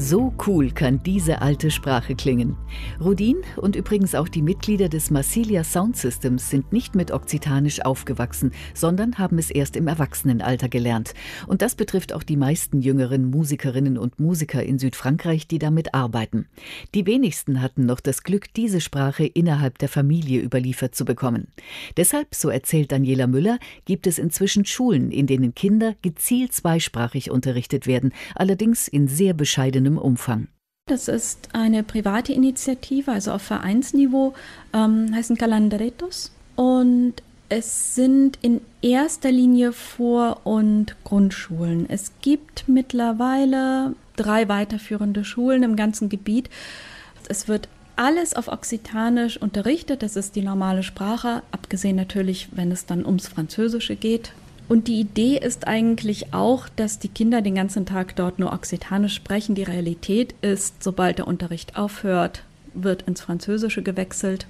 So cool kann diese alte Sprache klingen. Rudin und übrigens auch die Mitglieder des Massilia Sound Systems sind nicht mit Okzitanisch aufgewachsen, sondern haben es erst im Erwachsenenalter gelernt. Und das betrifft auch die meisten jüngeren Musikerinnen und Musiker in Südfrankreich, die damit arbeiten. Die wenigsten hatten noch das Glück, diese Sprache innerhalb der Familie überliefert zu bekommen. Deshalb, so erzählt Daniela Müller, gibt es inzwischen Schulen, in denen Kinder gezielt zweisprachig unterrichtet werden, allerdings in sehr bescheidenem Umfang. Das ist eine private Initiative, also auf Vereinsniveau, heißen Calandretos. Und es sind in erster Linie Vor- und Grundschulen. Es gibt mittlerweile 3 weiterführende Schulen im ganzen Gebiet. Es wird alles auf Okzitanisch unterrichtet, das ist die normale Sprache, abgesehen natürlich, wenn es dann ums Französische geht. Und die Idee ist eigentlich auch, dass die Kinder den ganzen Tag dort nur Okzitanisch sprechen. Die Realität ist, sobald der Unterricht aufhört, wird ins Französische gewechselt.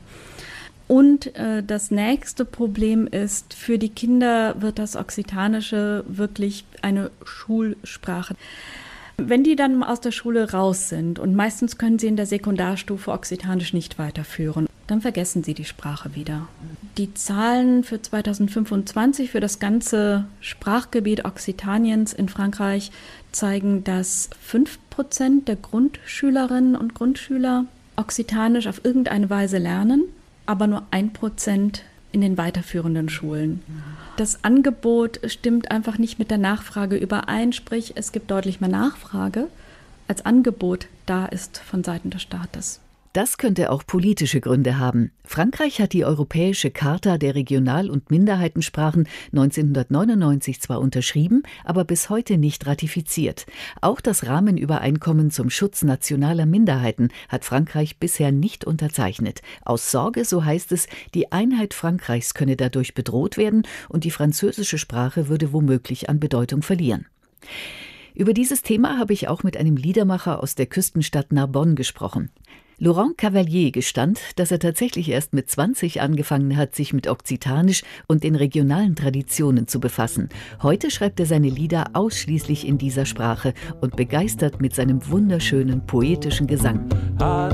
Und das nächste Problem ist, für die Kinder wird das Okzitanische wirklich eine Schulsprache. Wenn die dann aus der Schule raus sind und meistens können sie in der Sekundarstufe Okzitanisch nicht weiterführen, dann vergessen sie die Sprache wieder. Die Zahlen für 2025 für das ganze Sprachgebiet Okzitaniens in Frankreich zeigen, dass 5% der Grundschülerinnen und Grundschüler Okzitanisch auf irgendeine Weise lernen, aber nur 1% in den weiterführenden Schulen. Das Angebot stimmt einfach nicht mit der Nachfrage überein, sprich es gibt deutlich mehr Nachfrage, als Angebot da ist von Seiten des Staates. Das könnte auch politische Gründe haben. Frankreich hat die Europäische Charta der Regional- und Minderheitensprachen 1999 zwar unterschrieben, aber bis heute nicht ratifiziert. Auch das Rahmenübereinkommen zum Schutz nationaler Minderheiten hat Frankreich bisher nicht unterzeichnet. Aus Sorge, so heißt es, die Einheit Frankreichs könne dadurch bedroht werden und die französische Sprache würde womöglich an Bedeutung verlieren. Über dieses Thema habe ich auch mit einem Liedermacher aus der Küstenstadt Narbonne gesprochen. Laurent Cavalier gestand, dass er tatsächlich erst mit 20 angefangen hat, sich mit Okzitanisch und den regionalen Traditionen zu befassen. Heute schreibt er seine Lieder ausschließlich in dieser Sprache und begeistert mit seinem wunderschönen poetischen Gesang.